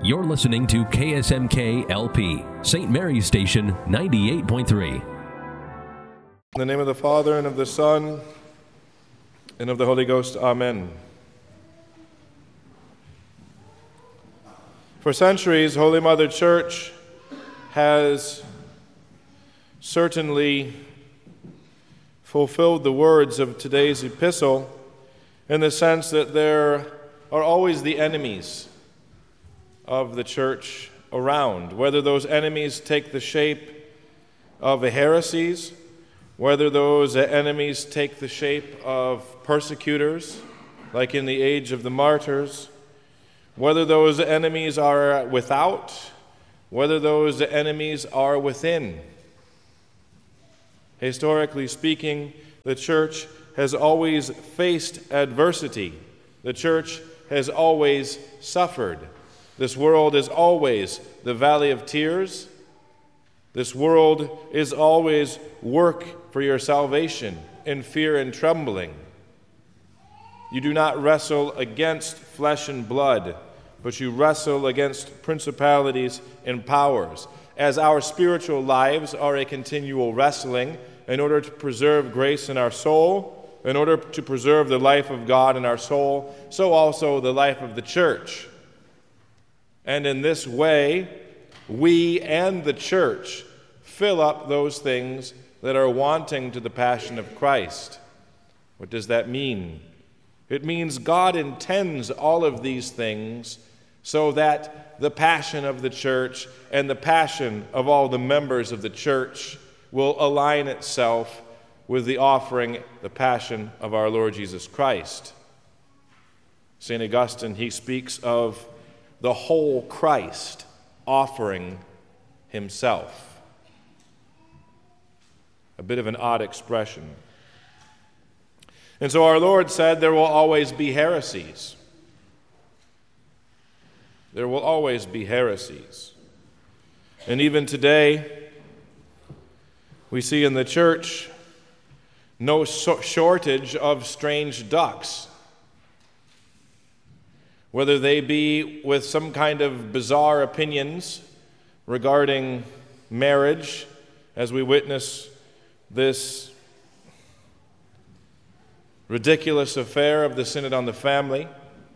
You're listening to KSMK LP, St. Mary's Station 98.3. In the name of the Father, and of the Son, and of the Holy Ghost, Amen. For centuries, Holy Mother Church has certainly fulfilled the words of today's epistle in the sense that there are always the enemies of the church around, whether those enemies take the shape of heresies, whether those enemies take the shape of persecutors, like in the age of the martyrs, whether those enemies are without, whether those enemies are within. Historically speaking, the church has always faced adversity. The church has always suffered. This world is always the valley of tears. This world is always work for your salvation in fear and trembling. You do not wrestle against flesh and blood, but you wrestle against principalities and powers. As our spiritual lives are a continual wrestling in order to preserve grace in our soul, in order to preserve the life of God in our soul, so also the life of the church. And in this way, we and the church fill up those things that are wanting to the passion of Christ. What does that mean? It means God intends all of these things so that the passion of the church and the passion of all the members of the church will align itself with the offering, the passion of our Lord Jesus Christ. St. Augustine, he speaks of the whole Christ offering himself. A bit of an odd expression. And so our Lord said there will always be heresies. There will always be heresies. And even today, we see in the church no shortage of strange ducks, whether they be with some kind of bizarre opinions regarding marriage, as we witness this ridiculous affair of the Synod on the Family,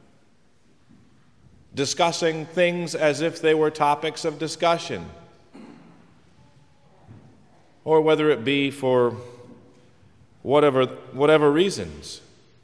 discussing things as if they were topics of discussion, or whether it be for whatever reasons.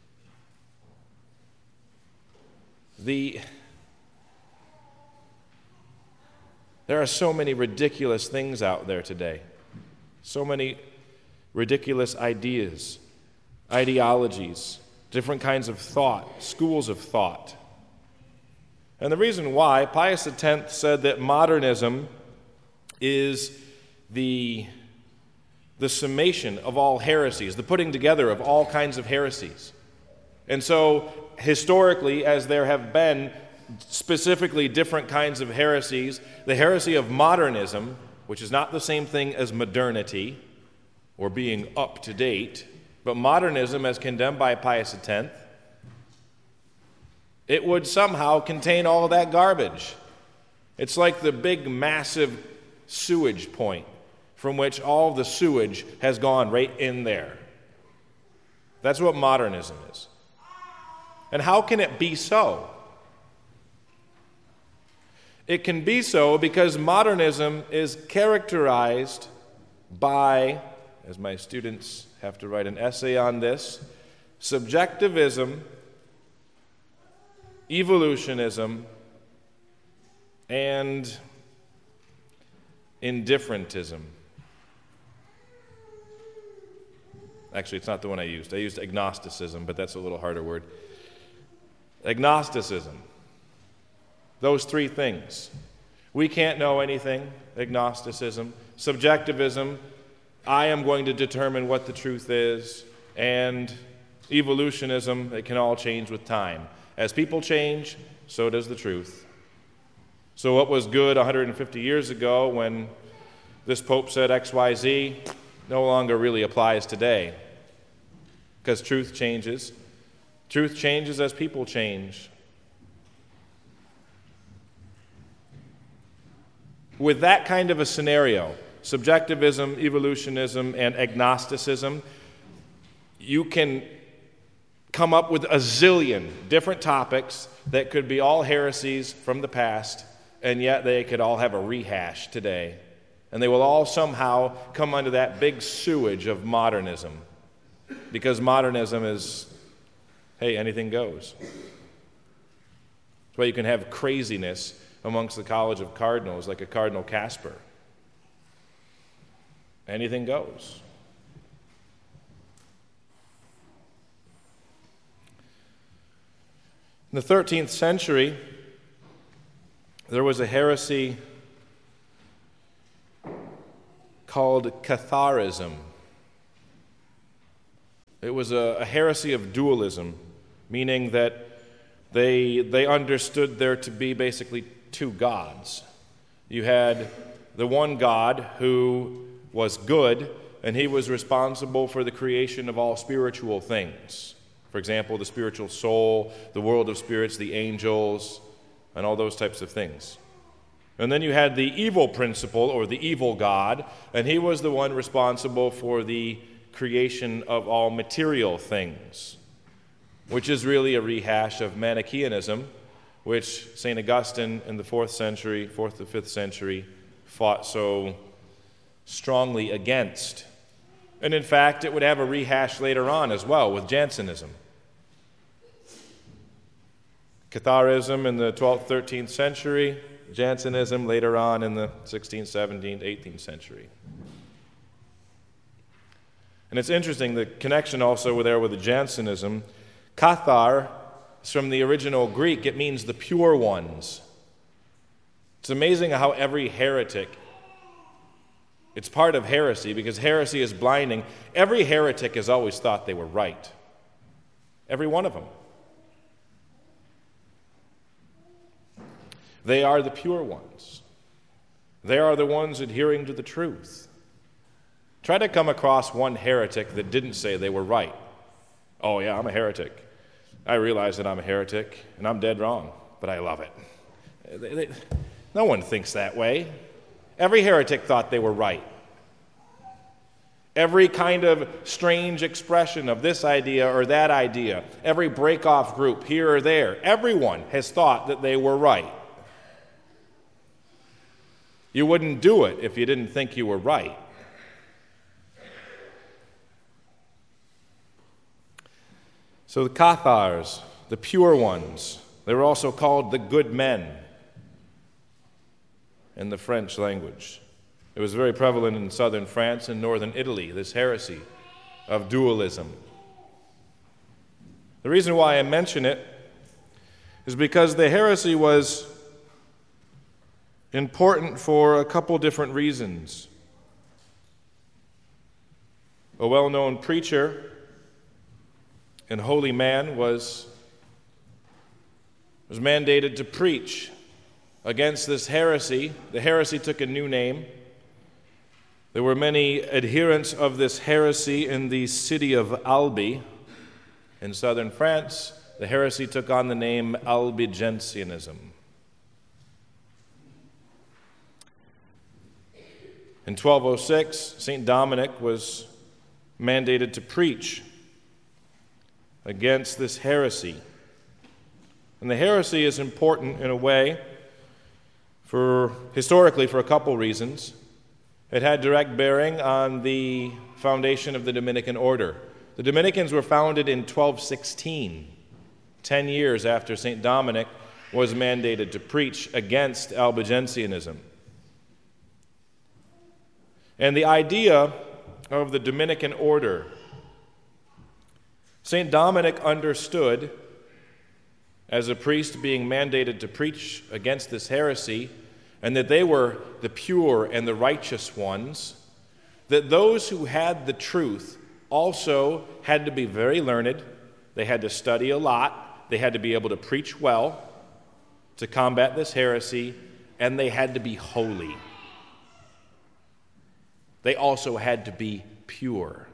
There are so many ridiculous things out there today, so many ridiculous ideas, ideologies, different kinds of thought, schools of thought. And the reason why, Pius X said that modernism is the summation of all heresies, the putting together of all kinds of heresies. And so, historically, as there have been specifically different kinds of heresies, the heresy of modernism, which is not the same thing as modernity or being up to date, but modernism as condemned by Pius X, it would somehow contain all of that garbage. It's like the big, massive sewage point from which all the sewage has gone right in there. That's what modernism is. And how can it be so? It can be so because modernism is characterized by, as my students have to write an essay on this, subjectivism, evolutionism, and indifferentism. Actually, it's not the one I used. I used agnosticism, but that's a little harder word. Agnosticism. Those three things. We can't know anything, agnosticism. Subjectivism, I am going to determine what the truth is. And evolutionism, it can all change with time. As people change, so does the truth. So what was good 150 years ago when this Pope said XYZ no longer really applies today. Because truth changes. Truth changes as people change. with that kind of a scenario, subjectivism, evolutionism, and agnosticism, you can come up with a zillion different topics that could be all heresies from the past, and yet they could all have a rehash today. And they will all somehow come under that big sewage of modernism. Because modernism is, hey, anything goes. That's why you can have craziness amongst the College of Cardinals, like a Cardinal Casper. Anything goes. In the 13th century, there was a heresy called Catharism. It was a heresy of dualism, meaning that they understood there to be basically two gods. You had the one God who was good, and he was responsible for the creation of all spiritual things. For example, the spiritual soul, the world of spirits, the angels, and all those types of things. And then you had the evil principle, or the evil God, and he was the one responsible for the creation of all material things, which is really a rehash of Manichaeanism, which St. Augustine in the 4th to 5th century, fought so strongly against. And in fact, it would have a rehash later on as well with Jansenism. Catharism in the 12th, 13th century, Jansenism later on in the 16th, 17th, 18th century. And it's interesting, the connection also there with the Jansenism. Cathar is from the original Greek. It means the pure ones. It's amazing how every heretic, it's part of heresy, because heresy is blinding. Every heretic has always thought they were right. Every one of them. They are the pure ones. They are the ones adhering to the truth. Try to come across one heretic that didn't say they were right. Oh yeah, I'm a heretic. I realize that I'm a heretic, and I'm dead wrong, but I love it. No one thinks that way. Every heretic thought they were right. Every kind of strange expression of this idea or that idea, every break-off group here or there, everyone has thought that they were right. You wouldn't do it if you didn't think you were right. So the Cathars, the pure ones, they were also called the good men in the French language. It was very prevalent in southern France and northern Italy, this heresy of dualism. The reason why I mention it is because the heresy was important for a couple different reasons. A well-known preacher and holy man was mandated to preach against this heresy. The heresy took a new name. There were many adherents of this heresy in the city of Albi. In southern France, the heresy took on the name Albigensianism. In 1206, St. Dominic was mandated to preach against this heresy. And the heresy is important in a way, historically for a couple reasons. It had direct bearing on the foundation of the Dominican order. The Dominicans were founded in 1216, 10 years after St. Dominic was mandated to preach against Albigensianism. And the idea of the Dominican order, St. Dominic understood, as a priest being mandated to preach against this heresy, and that they were the pure and the righteous ones, that those who had the truth also had to be very learned, they had to study a lot, they had to be able to preach well to combat this heresy, and they had to be holy. They also had to be pure.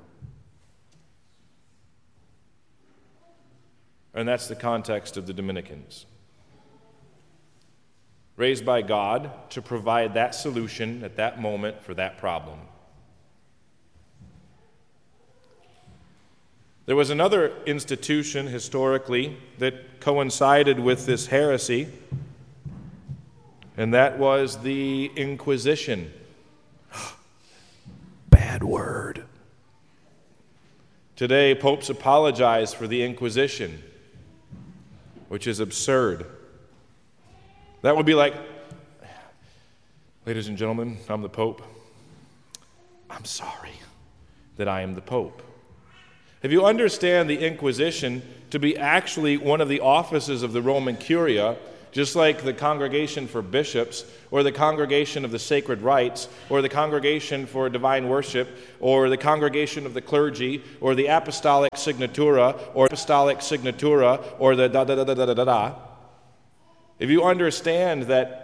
And that's the context of the Dominicans. raised by God to provide that solution at that moment for that problem. There was another institution historically that coincided with this heresy, and that was the Inquisition. Bad word. Today, popes apologize for the Inquisition, which is absurd. That would be like, ladies and gentlemen, I'm the Pope. I'm sorry that I am the Pope. If you understand the Inquisition to be actually one of the offices of the Roman Curia, just like the Congregation for Bishops, or the Congregation of the Sacred Rites, or the Congregation for Divine Worship, or the Congregation of the Clergy, or the Apostolic Signatura, or the da-da-da-da-da-da-da. If you understand that